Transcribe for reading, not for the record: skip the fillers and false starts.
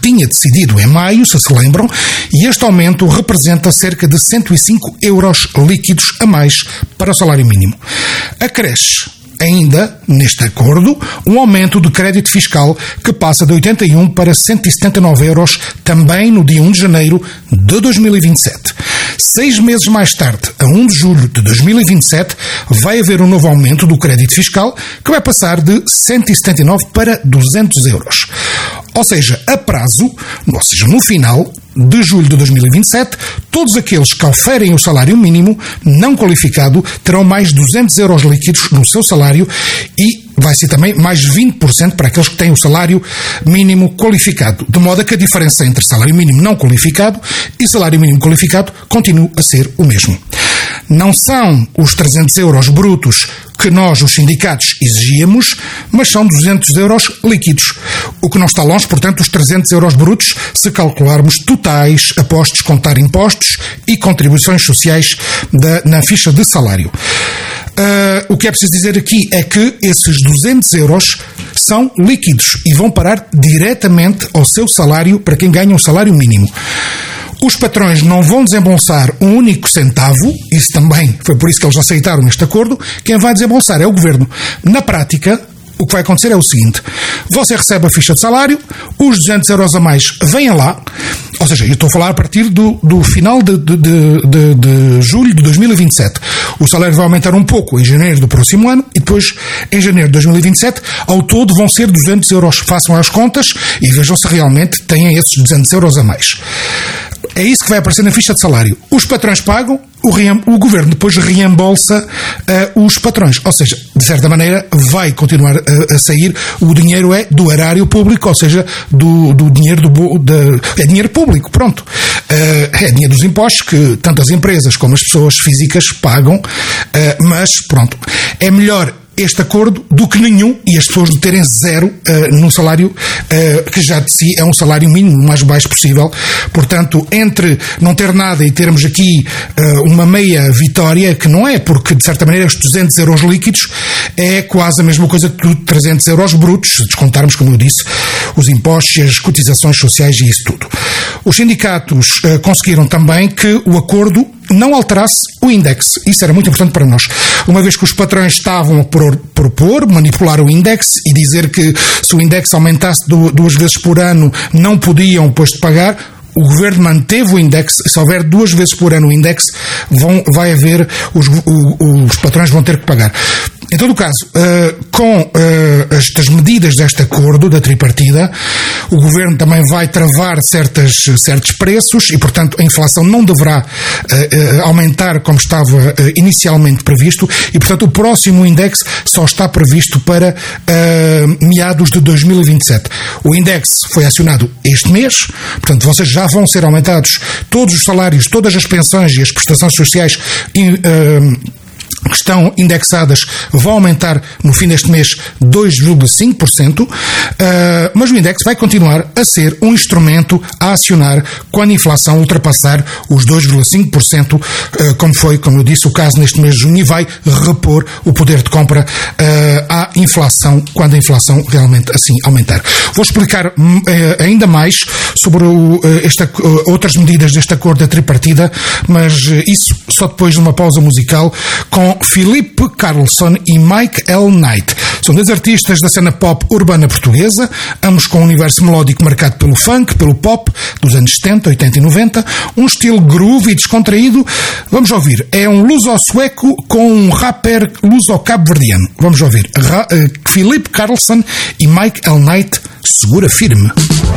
tinha decidido em maio, se lembram, e este aumento representa cerca de 105 euros líquidos a mais para o salário mínimo. Acresce ainda, neste acordo, um aumento de crédito fiscal que passa de 81 para 179 euros também no dia 1 de janeiro de 2027. 6 meses mais tarde, a 1 de julho de 2027, vai haver um novo aumento do crédito fiscal que vai passar de 179 para 200 euros. Ou seja, a prazo, ou seja, no final de julho de 2027, todos aqueles que oferem o salário mínimo não qualificado terão mais 200 euros líquidos no seu salário e vai ser também mais 20% para aqueles que têm o salário mínimo qualificado. De modo a que a diferença entre salário mínimo não qualificado e salário mínimo qualificado continua a ser o mesmo. Não são os 300 euros brutos que nós, os sindicatos, exigíamos, mas são 200 euros líquidos. O que não está longe, portanto, dos 300 euros brutos, se calcularmos totais após descontar impostos e contribuições sociais na ficha de salário. O que é preciso dizer aqui é que esses 200 euros são líquidos e vão parar diretamente ao seu salário para quem ganha um salário mínimo. Os patrões não vão desembolsar um único centavo, isso também foi por isso que eles aceitaram este acordo. Quem vai desembolsar é o governo. Na prática, o que vai acontecer é o seguinte: você recebe a ficha de salário, os 200 euros a mais vêm lá, ou seja, eu estou a falar a partir do final de julho de 2027. O salário vai aumentar um pouco em janeiro do próximo ano e depois, em janeiro de 2027, ao todo vão ser 200 euros. Façam as contas e vejam se realmente têm esses 200 euros a mais. É isso que vai aparecer na ficha de salário. Os patrões pagam, o governo depois reembolsa os patrões. Ou seja, de certa maneira, vai continuar a sair. O dinheiro é do erário público, ou seja, do dinheiro é dinheiro público, pronto. É dinheiro dos impostos que tanto as empresas como as pessoas físicas pagam, mas pronto. É melhor este acordo do que nenhum e as pessoas terem zero no salário que já de si é um salário mínimo o mais baixo possível. Portanto, entre não ter nada e termos aqui uma meia vitória, que não é, porque de certa maneira os 200 euros líquidos é quase a mesma coisa que 300 euros brutos, se descontarmos, como eu disse, os impostos e as cotizações sociais e isso tudo. Os sindicatos conseguiram também que o acordo não alterasse o índice. Isso era muito importante para nós. Uma vez que os patrões estavam a propor, manipular o índice e dizer que se o índice aumentasse 2 vezes por ano não podiam depois de pagar, o governo manteve o índice. Se houver 2 vezes por ano o índice, vai haver, os patrões vão ter que pagar. Em todo o caso, com estas medidas deste acordo da tripartida, o governo também vai travar certos preços e, portanto, a inflação não deverá aumentar como estava inicialmente previsto e, portanto, o próximo índice só está previsto para meados de 2027. O índice foi acionado este mês, portanto, vocês já vão ser aumentados todos os salários, todas as pensões e as prestações sociais que estão indexadas vão aumentar no fim deste mês 2,5%, mas o index vai continuar a ser um instrumento a acionar quando a inflação ultrapassar os 2,5%, como eu disse, o caso neste mês de junho, e vai repor o poder de compra à inflação quando a inflação realmente assim aumentar. Vou explicar ainda mais sobre outras medidas deste acordo da tripartida, mas isso só depois de uma pausa musical com Philip Carlson e Mike L. Knight. São 2 artistas da cena pop urbana portuguesa, ambos com um universo melódico marcado pelo funk, pelo pop dos anos 70, 80 e 90, um estilo groove e descontraído. Vamos ouvir. É um luso-sueco com um rapper luso-cabo-verdiano. Vamos ouvir. Philip Carlson e Mike L. Knight, Segura Firme.